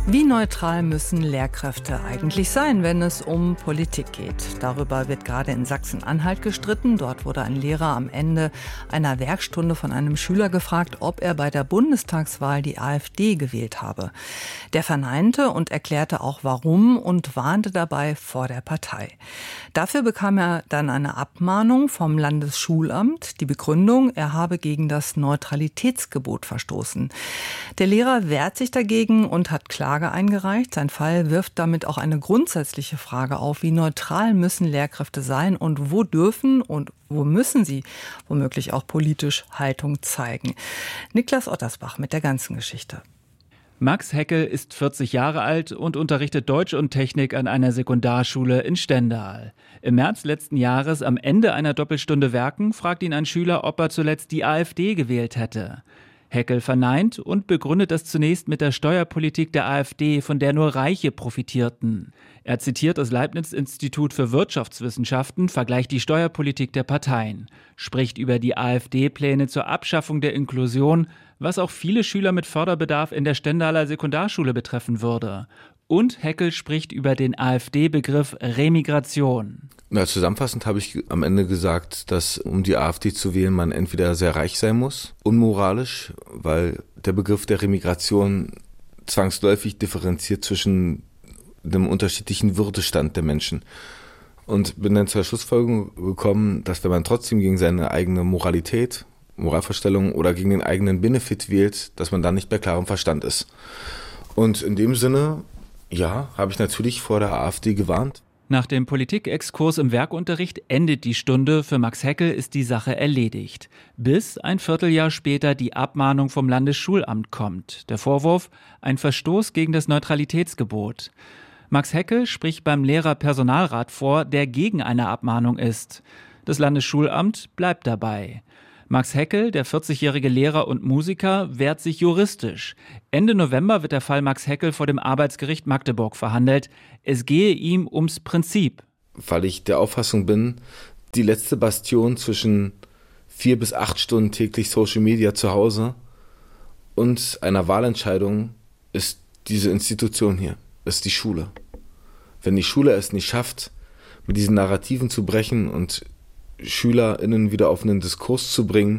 Wie neutral müssen Lehrkräfte eigentlich sein, wenn es um Politik geht? Darüber wird gerade in Sachsen-Anhalt gestritten. Dort wurde ein Lehrer am Ende einer Werkstunde von einem Schüler gefragt, ob er bei der Bundestagswahl die AfD gewählt habe. Der verneinte und erklärte auch warum und warnte dabei vor der Partei. Dafür bekam er dann eine Abmahnung vom Landesschulamt. Die Begründung, er habe gegen das Neutralitätsgebot verstoßen. Der Lehrer wehrt sich dagegen und hat Klage eingereicht. Sein Fall wirft damit auch eine grundsätzliche Frage auf, wie neutral müssen Lehrkräfte sein und wo dürfen und wo müssen sie womöglich auch politisch Haltung zeigen. Niklas Ottersbach mit der ganzen Geschichte. Max Heckel ist 40 Jahre alt und unterrichtet Deutsch und Technik an einer Sekundarschule in Stendal. Im März letzten Jahres, am Ende einer Doppelstunde Werken, fragt ihn ein Schüler, ob er zuletzt die AfD gewählt hätte. Heckel verneint und begründet das zunächst mit der Steuerpolitik der AfD, von der nur Reiche profitierten. Er zitiert das Leibniz-Institut für Wirtschaftswissenschaften, vergleicht die Steuerpolitik der Parteien, spricht über die AfD-Pläne zur Abschaffung der Inklusion, was auch viele Schüler mit Förderbedarf in der Stendaler Sekundarschule betreffen würde. Und Heckel spricht über den AfD-Begriff Remigration. Zusammenfassend habe ich am Ende gesagt, dass um die AfD zu wählen, man entweder sehr reich sein muss, unmoralisch, weil der Begriff der Remigration zwangsläufig differenziert zwischen dem unterschiedlichen Würdestand der Menschen. Und bin dann zur Schlussfolgerung gekommen, dass wenn man trotzdem gegen seine eigene Moralität, Moralvorstellung oder gegen den eigenen Benefit wählt, dass man dann nicht bei klarem Verstand ist. Und in dem Sinne, ja, habe ich natürlich vor der AfD gewarnt. Nach dem Politikexkurs im Werkunterricht endet die Stunde. Für Max Heckel ist die Sache erledigt. Bis ein Vierteljahr später die Abmahnung vom Landesschulamt kommt. Der Vorwurf, ein Verstoß gegen das Neutralitätsgebot. Max Heckel spricht beim Lehrerpersonalrat vor, der gegen eine Abmahnung ist. Das Landesschulamt bleibt dabei. Max Heckel, der 40-jährige Lehrer und Musiker, wehrt sich juristisch. Ende November wird der Fall Max Heckel vor dem Arbeitsgericht Magdeburg verhandelt. Es gehe ihm ums Prinzip. Weil ich der Auffassung bin, die letzte Bastion zwischen 4 bis 8 Stunden täglich Social Media zu Hause und einer Wahlentscheidung ist diese Institution hier, ist die Schule. Wenn die Schule es nicht schafft, mit diesen Narrativen zu brechen und SchülerInnen wieder auf einen Diskurs zu bringen,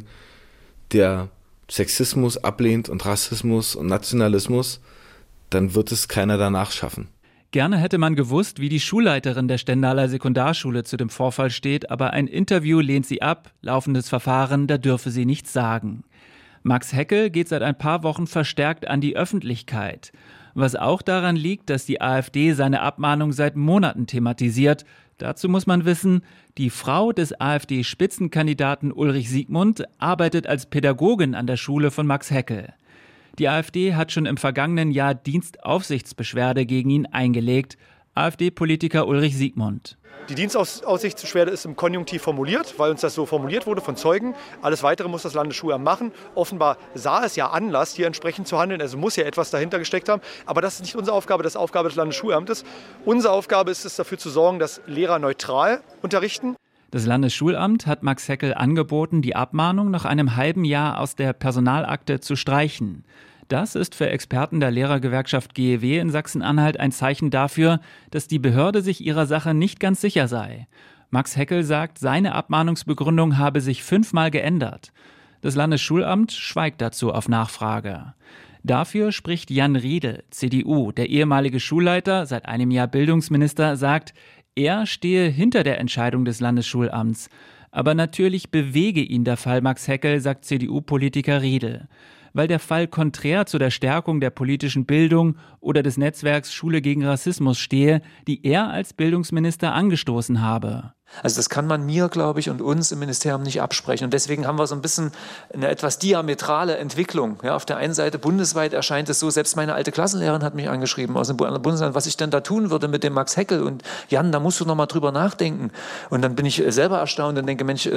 der Sexismus ablehnt und Rassismus und Nationalismus, dann wird es keiner danach schaffen. Gerne hätte man gewusst, wie die Schulleiterin der Stendaler Sekundarschule zu dem Vorfall steht, aber ein Interview lehnt sie ab, laufendes Verfahren, da dürfe sie nichts sagen. Max Heckel geht seit ein paar Wochen verstärkt an die Öffentlichkeit. Was auch daran liegt, dass die AfD seine Abmahnung seit Monaten thematisiert. Dazu muss man wissen, die Frau des AfD-Spitzenkandidaten Ulrich Siegmund arbeitet als Pädagogin an der Schule von Max Heckel. Die AfD hat schon im vergangenen Jahr Dienstaufsichtsbeschwerde gegen ihn eingelegt. AfD-Politiker Ulrich Siegmund. Die Dienstaufsichtsbeschwerde ist im Konjunktiv formuliert, weil uns das so formuliert wurde von Zeugen. Alles Weitere muss das Landesschulamt machen. Offenbar sah es ja Anlass, hier entsprechend zu handeln. Also muss ja etwas dahinter gesteckt haben. Aber das ist nicht unsere Aufgabe, das ist Aufgabe des Landesschulamtes. Unsere Aufgabe ist es, dafür zu sorgen, dass Lehrer neutral unterrichten. Das Landesschulamt hat Max Heckel angeboten, die Abmahnung nach einem halben Jahr aus der Personalakte zu streichen. Das ist für Experten der Lehrergewerkschaft GEW in Sachsen-Anhalt ein Zeichen dafür, dass die Behörde sich ihrer Sache nicht ganz sicher sei. Max Heckel sagt, seine Abmahnungsbegründung habe sich 5-mal geändert. Das Landesschulamt schweigt dazu auf Nachfrage. Dafür spricht Jan Riedel, CDU, der ehemalige Schulleiter, seit einem Jahr Bildungsminister, sagt, er stehe hinter der Entscheidung des Landesschulamts. Aber natürlich bewege ihn der Fall Max Heckel, sagt CDU-Politiker Riedel. Weil der Fall konträr zu der Stärkung der politischen Bildung oder des Netzwerks Schule gegen Rassismus stehe, die er als Bildungsminister angestoßen habe. Also das kann man mir, glaube ich, und uns im Ministerium nicht absprechen. Und deswegen haben wir so ein bisschen eine etwas diametrale Entwicklung. Ja, auf der einen Seite bundesweit erscheint es so, selbst meine alte Klassenlehrerin hat mich angeschrieben aus dem Bundesland, was ich denn da tun würde mit dem Max Heckel. Und Jan, da musst du noch mal drüber nachdenken. Und dann bin ich selber erstaunt und denke, Mensch,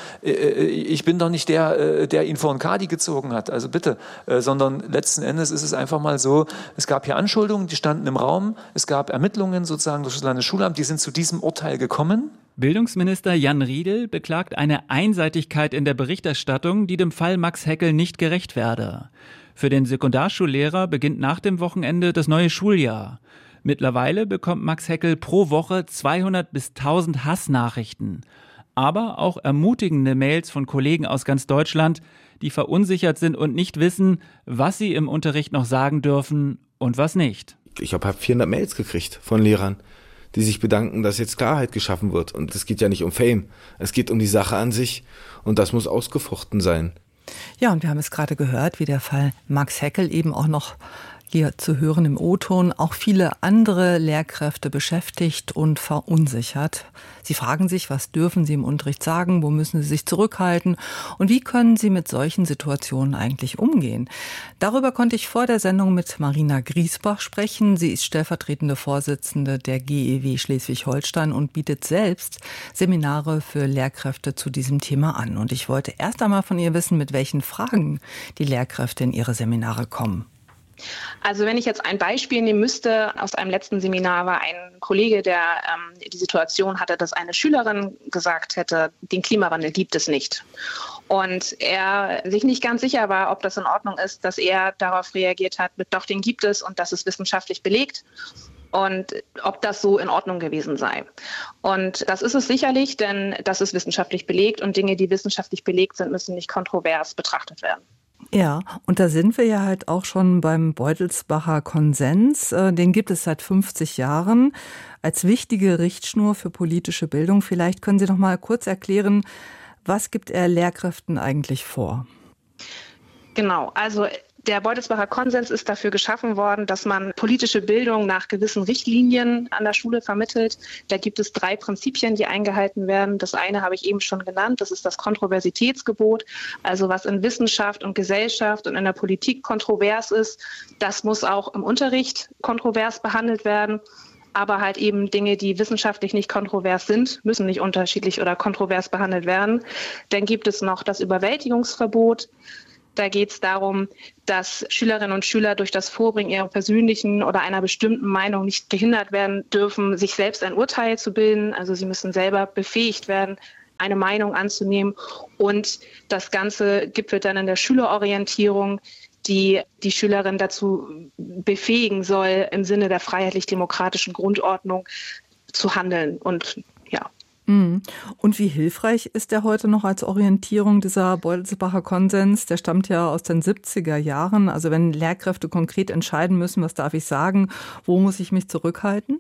ich bin doch nicht der ihn vor den Kadi gezogen hat. Also bitte. Sondern letzten Endes ist es einfach mal so, es gab hier Anschuldigungen, die standen im Raum. Es gab Ermittlungen sozusagen durch das Landesschulamt, die sind zu diesem Urteil gekommen. Bildungsminister Jan Riedel beklagt eine Einseitigkeit in der Berichterstattung, die dem Fall Max Heckel nicht gerecht werde. Für den Sekundarschullehrer beginnt nach dem Wochenende das neue Schuljahr. Mittlerweile bekommt Max Heckel pro Woche 200 bis 1000 Hassnachrichten. Aber auch ermutigende Mails von Kollegen aus ganz Deutschland, die verunsichert sind und nicht wissen, was sie im Unterricht noch sagen dürfen und was nicht. Ich habe 400 Mails gekriegt von Lehrern, die sich bedanken, dass jetzt Klarheit geschaffen wird. Und es geht ja nicht um Fame, es geht um die Sache an sich und das muss ausgefochten sein. Ja, und wir haben es gerade gehört, wie der Fall Max Heckel eben auch noch hier zu hören im O-Ton auch viele andere Lehrkräfte beschäftigt und verunsichert. Sie fragen sich, was dürfen sie im Unterricht sagen, wo müssen sie sich zurückhalten und wie können sie mit solchen Situationen eigentlich umgehen. Darüber konnte ich vor der Sendung mit Marina Griesbach sprechen. Sie ist stellvertretende Vorsitzende der GEW Schleswig-Holstein und bietet selbst Seminare für Lehrkräfte zu diesem Thema an. Und ich wollte erst einmal von ihr wissen, mit welchen Fragen die Lehrkräfte in ihre Seminare kommen. Also wenn ich jetzt ein Beispiel nehmen müsste, aus einem letzten Seminar war ein Kollege, der die Situation hatte, dass eine Schülerin gesagt hätte, den Klimawandel gibt es nicht. Und er sich nicht ganz sicher war, ob das in Ordnung ist, dass er darauf reagiert hat, mit doch, den gibt es und das ist wissenschaftlich belegt. Und ob das so in Ordnung gewesen sei. Und das ist es sicherlich, denn das ist wissenschaftlich belegt und Dinge, die wissenschaftlich belegt sind, müssen nicht kontrovers betrachtet werden. Ja, und da sind wir ja halt auch schon beim Beutelsbacher Konsens. Den gibt es seit 50 Jahren als wichtige Richtschnur für politische Bildung. Vielleicht können Sie noch mal kurz erklären, was gibt er Lehrkräften eigentlich vor? Genau, also der Beutelsbacher Konsens ist dafür geschaffen worden, dass man politische Bildung nach gewissen Richtlinien an der Schule vermittelt. Da gibt es 3 Prinzipien, die eingehalten werden. Das eine habe ich eben schon genannt, das ist das Kontroversitätsgebot. Also was in Wissenschaft und Gesellschaft und in der Politik kontrovers ist, das muss auch im Unterricht kontrovers behandelt werden. Aber halt eben Dinge, die wissenschaftlich nicht kontrovers sind, müssen nicht unterschiedlich oder kontrovers behandelt werden. Dann gibt es noch das Überwältigungsverbot. Da geht es darum, dass Schülerinnen und Schüler durch das Vorbringen ihrer persönlichen oder einer bestimmten Meinung nicht gehindert werden dürfen, sich selbst ein Urteil zu bilden. Also sie müssen selber befähigt werden, eine Meinung anzunehmen. Und das Ganze gipfelt dann in der Schülerorientierung, die die Schülerin dazu befähigen soll, im Sinne der freiheitlich-demokratischen Grundordnung zu handeln. Und ja. Und wie hilfreich ist der heute noch als Orientierung, dieser Beutelsbacher Konsens? Der stammt ja aus den 70er Jahren. Also wenn Lehrkräfte konkret entscheiden müssen, was darf ich sagen, wo muss ich mich zurückhalten?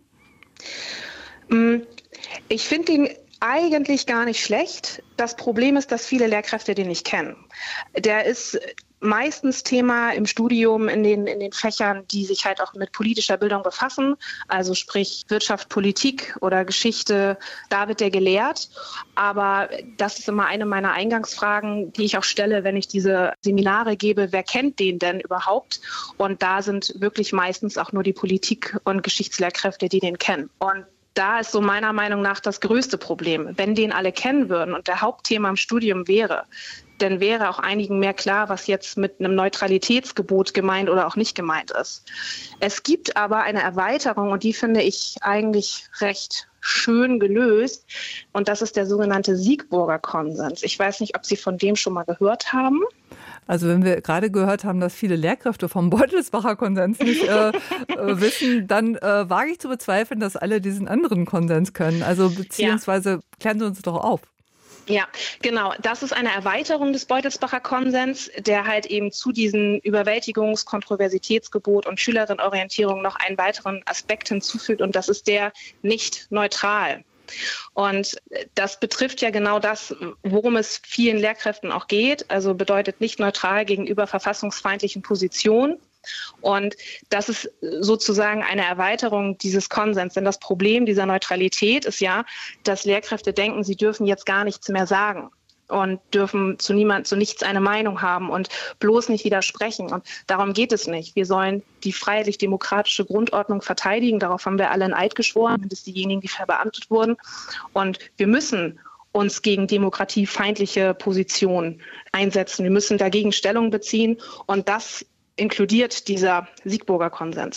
Ich finde ihn eigentlich gar nicht schlecht. Das Problem ist, dass viele Lehrkräfte den nicht kennen. Der ist meistens Thema im Studium in den Fächern, die sich halt auch mit politischer Bildung befassen, also sprich Wirtschaft, Politik oder Geschichte, da wird der gelehrt. Aber das ist immer eine meiner Eingangsfragen, die ich auch stelle, wenn ich diese Seminare gebe, wer kennt den denn überhaupt? Und da sind wirklich meistens auch nur die Politik- und Geschichtslehrkräfte, die den kennen. Und da ist so meiner Meinung nach das größte Problem. Wenn den alle kennen würden und der Hauptthema im Studium wäre, dann wäre auch einigen mehr klar, was jetzt mit einem Neutralitätsgebot gemeint oder auch nicht gemeint ist. Es gibt aber eine Erweiterung und die finde ich eigentlich recht schön gelöst. Und das ist der sogenannte Siegburger Konsens. Ich weiß nicht, ob Sie von dem schon mal gehört haben. Also wenn wir gerade gehört haben, dass viele Lehrkräfte vom Beutelsbacher Konsens nicht wissen, dann wage ich zu bezweifeln, dass alle diesen anderen Konsens können. Also beziehungsweise klären Sie uns doch auf. Ja, genau. Das ist eine Erweiterung des Beutelsbacher Konsens, der halt eben zu diesen Überwältigungs-, Kontroversitätsgebot und Schülerinnenorientierung noch einen weiteren Aspekt hinzufügt und das ist der nicht neutral. Und das betrifft ja genau das, worum es vielen Lehrkräften auch geht, also bedeutet nicht neutral gegenüber verfassungsfeindlichen Positionen. Und das ist sozusagen eine Erweiterung dieses Konsens. Denn das Problem dieser Neutralität ist ja, dass Lehrkräfte denken, sie dürfen jetzt gar nichts mehr sagen und dürfen zu nichts eine Meinung haben und bloß nicht widersprechen. Und darum geht es nicht. Wir sollen die freiheitlich-demokratische Grundordnung verteidigen. Darauf haben wir alle einen Eid geschworen, mindestens diejenigen, die verbeamtet wurden. Und wir müssen uns gegen demokratiefeindliche Positionen einsetzen. Wir müssen dagegen Stellung beziehen. Und das inkludiert dieser Siegburger Konsens.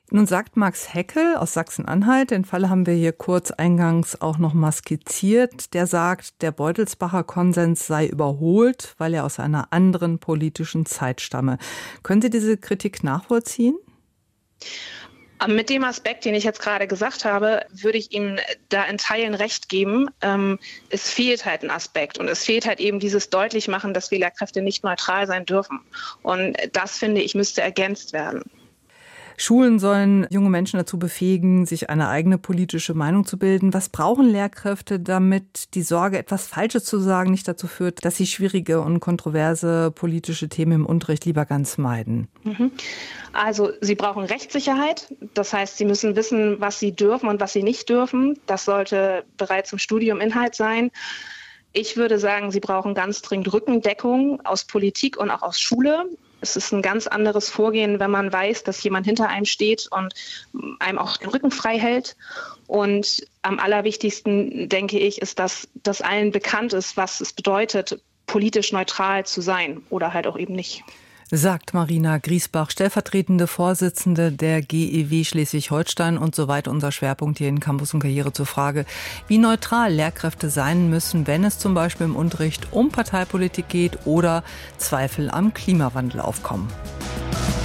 Nun sagt Max Heckel aus Sachsen-Anhalt, den Fall haben wir hier kurz eingangs auch noch mal skizziert, der sagt, der Beutelsbacher Konsens sei überholt, weil er aus einer anderen politischen Zeit stamme. Können Sie diese Kritik nachvollziehen? Mit dem Aspekt, den ich jetzt gerade gesagt habe, würde ich ihm da in Teilen recht geben. Es fehlt halt ein Aspekt und es fehlt halt eben dieses Deutlichmachen, dass wir Lehrkräfte nicht neutral sein dürfen. Und das, finde ich, müsste ergänzt werden. Schulen sollen junge Menschen dazu befähigen, sich eine eigene politische Meinung zu bilden. Was brauchen Lehrkräfte, damit die Sorge, etwas Falsches zu sagen, nicht dazu führt, dass sie schwierige und kontroverse politische Themen im Unterricht lieber ganz meiden? Also sie brauchen Rechtssicherheit. Das heißt, sie müssen wissen, was sie dürfen und was sie nicht dürfen. Das sollte bereits im Studium Inhalt sein. Ich würde sagen, sie brauchen ganz dringend Rückendeckung aus Politik und auch aus Schule. Es ist ein ganz anderes Vorgehen, wenn man weiß, dass jemand hinter einem steht und einem auch den Rücken frei hält. Und am allerwichtigsten, denke ich, ist, dass allen bekannt ist, was es bedeutet, politisch neutral zu sein oder halt auch eben nicht. Sagt Marina Griesbach, stellvertretende Vorsitzende der GEW Schleswig-Holstein, und soweit unser Schwerpunkt hier in Campus und Karriere zur Frage, wie neutral Lehrkräfte sein müssen, wenn es zum Beispiel im Unterricht um Parteipolitik geht oder Zweifel am Klimawandel aufkommen.